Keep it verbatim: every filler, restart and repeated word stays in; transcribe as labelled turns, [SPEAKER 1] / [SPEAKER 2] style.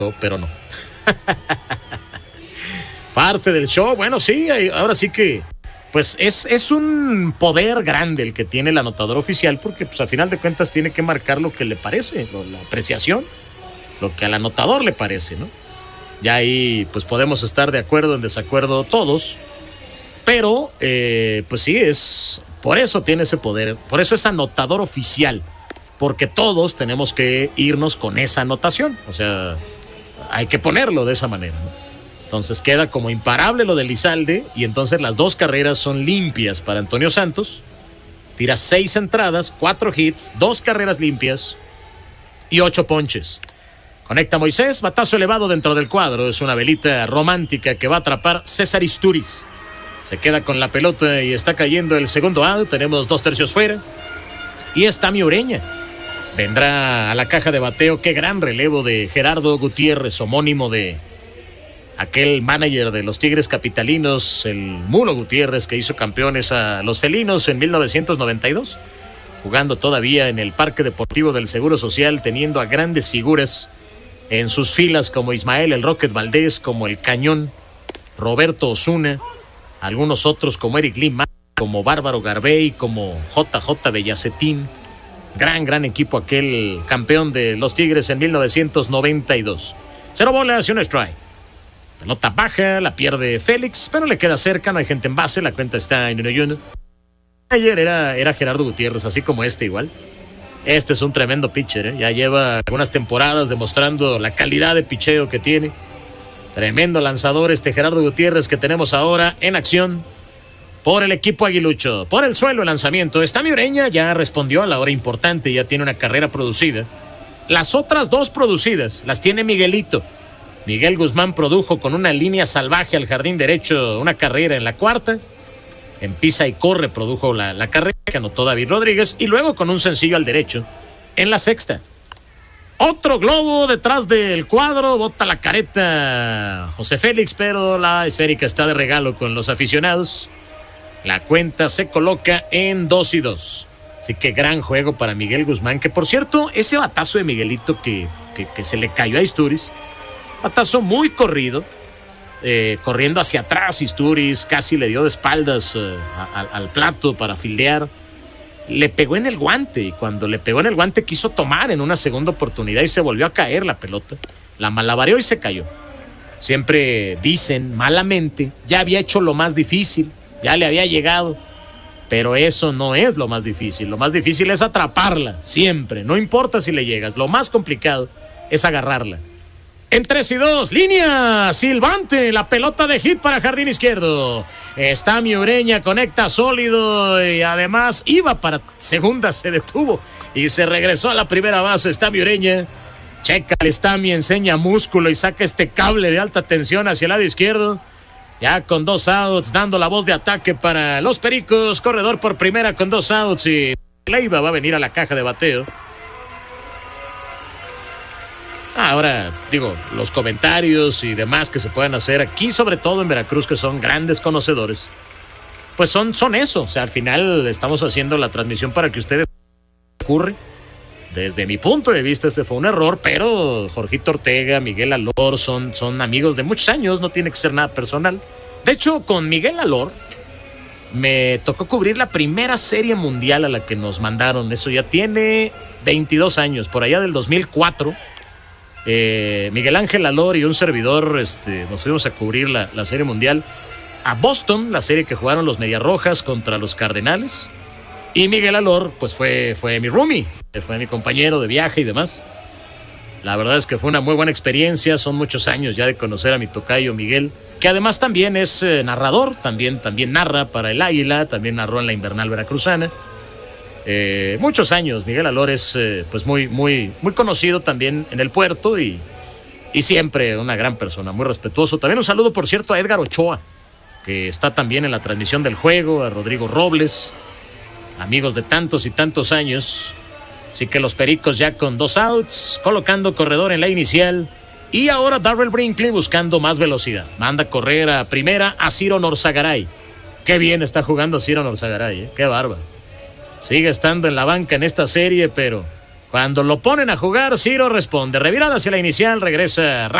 [SPEAKER 1] pero no. Parte del show, bueno, sí, ahora sí que pues es, es un poder grande el que tiene el anotador oficial, porque pues a final de cuentas tiene que marcar lo que le parece, la apreciación, lo que al anotador le parece, ¿no? Ya ahí pues podemos estar de acuerdo, en desacuerdo todos, pero eh, pues sí, es por eso tiene ese poder, por eso es anotador oficial, porque todos tenemos que irnos con esa anotación, o sea, hay que ponerlo de esa manera, ¿no? Entonces queda como imparable lo de Elizalde y entonces las dos carreras son limpias para Antonio Santos. Tira seis entradas, cuatro hits, dos carreras limpias y ocho ponches. Conecta Moisés, batazo elevado dentro del cuadro. Es una velita romántica que va a atrapar César Isturiz. Se queda con la pelota y está cayendo el segundo out. Tenemos dos tercios fuera. Y está mi Ureña. Vendrá a la caja de bateo. Qué gran relevo de Gerardo Gutiérrez, homónimo de aquel manager de los Tigres Capitalinos, el Mulo Gutiérrez, que hizo campeones a los felinos en mil novecientos noventa y dos, jugando todavía en el Parque Deportivo del Seguro Social, teniendo a grandes figuras en sus filas como Ismael el Rocket Valdés, como el Cañón, Roberto Osuna, algunos otros como Eric Lima, como Bárbaro Garbey, como J J Bellacetín. Gran, gran equipo aquel campeón de los Tigres en mil novecientos noventa y dos. Cero bolas y un strike. Pelota baja, la pierde Félix, pero le queda cerca, no hay gente en base, la cuenta está en uno y uno. Ayer era, era Gerardo Gutiérrez, así como este igual. Este es un tremendo pitcher, ¿eh? Ya lleva algunas temporadas demostrando la calidad de picheo que tiene. Tremendo lanzador este Gerardo Gutiérrez que tenemos ahora en acción por el equipo aguilucho. Por el suelo el lanzamiento. Está mi Ureña, ya respondió a la hora importante, ya tiene una carrera producida. Las otras dos producidas las tiene Miguelito. Miguel Guzmán produjo con una línea salvaje al jardín derecho una carrera en la cuarta. En pisa y corre produjo la, la carrera que anotó David Rodríguez. Y luego con un sencillo al derecho en la sexta. Otro globo detrás del cuadro. Bota la careta José Félix, pero la esférica está de regalo con los aficionados. La cuenta se coloca en dos y dos. Así que gran juego para Miguel Guzmán. Que por cierto, ese batazo de Miguelito que, que, que se le cayó a Isturiz. Batazo muy corrido, eh, corriendo hacia atrás. Isturiz casi le dio de espaldas eh, a, a, al plato para fildear. Le pegó en el guante y cuando le pegó en el guante quiso tomar en una segunda oportunidad y se volvió a caer la pelota. La malabareó y se cayó. Siempre dicen malamente, ya había hecho lo más difícil, ya le había llegado. Pero eso no es lo más difícil. Lo más difícil es atraparla, siempre. No importa si le llegas. Lo más complicado es agarrarla. En tres y dos, línea, silbante, la pelota de hit para jardín izquierdo. Está mi Ureña, conecta sólido y además iba para segunda, se detuvo y se regresó a la primera base. Está mi Ureña, checa el Stami, enseña músculo y saca este cable de alta tensión hacia el lado izquierdo. Ya con dos outs, dando la voz de ataque para los Pericos, corredor por primera con dos outs y Leiva va a venir a la caja de bateo. Ahora, digo, los comentarios y demás que se pueden hacer aquí, sobre todo en Veracruz, que son grandes conocedores, pues son, son eso. O sea, al final estamos haciendo la transmisión para que ustedes ocurre. Desde mi punto de vista, ese fue un error, pero Jorgito Ortega, Miguel Alor son, son amigos de muchos años, no tiene que ser nada personal. De hecho, con Miguel Alor me tocó cubrir la primera serie mundial a la que nos mandaron. Eso ya tiene veintidós años, por allá del dos mil cuatro. Eh, Miguel Ángel Alor y un servidor este, nos fuimos a cubrir la, la serie mundial a Boston, la serie que jugaron los Mediarrojas contra los Cardenales. Y Miguel Alor pues fue, fue mi roomie, fue mi compañero de viaje y demás. La verdad es que fue una muy buena experiencia. Son muchos años ya de conocer a mi tocayo Miguel, que además también es eh, narrador, también, también narra para el Águila, también narró en la Invernal Veracruzana. Eh, muchos años. Miguel Alor es eh, pues muy, muy, muy conocido también en el puerto y, y siempre una gran persona, muy respetuoso. También un saludo, por cierto, a Edgar Ochoa, que está también en la transmisión del juego, a Rodrigo Robles, amigos de tantos y tantos años. Así que los Pericos ya con dos outs, colocando corredor en la inicial. Y ahora Darrell Brinkley buscando más velocidad. Manda a correr a primera a Ciro Norzagaray. Qué bien está jugando Ciro Norzagaray, ¿eh? Qué bárbaro. Sigue estando en la banca en esta serie, pero Cuando lo ponen a jugar, Ciro responde. Revirada hacia la inicial, regresa